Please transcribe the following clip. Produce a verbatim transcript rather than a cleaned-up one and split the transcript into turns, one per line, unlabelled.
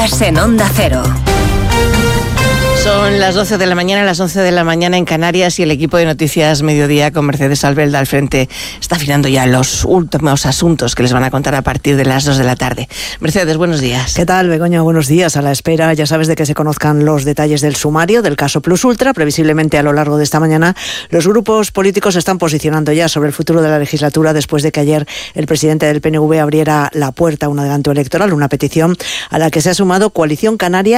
Noticias en Onda Cero.
Son las doce de la mañana, las once de la mañana en Canarias, y el equipo de Noticias Mediodía con Mercedes Albelda al frente está afinando ya los últimos asuntos que les van a contar a partir de las dos de la tarde. Mercedes, buenos días.
¿Qué tal, Begoña? Buenos días. A la espera, ya sabes, de que se conozcan los detalles del sumario del caso Plus Ultra. Previsiblemente a lo largo de esta mañana los grupos políticos se están posicionando ya sobre el futuro de la legislatura después de que ayer el presidente del P N V abriera la puerta a un adelanto electoral, una petición a la que se ha sumado Coalición Canaria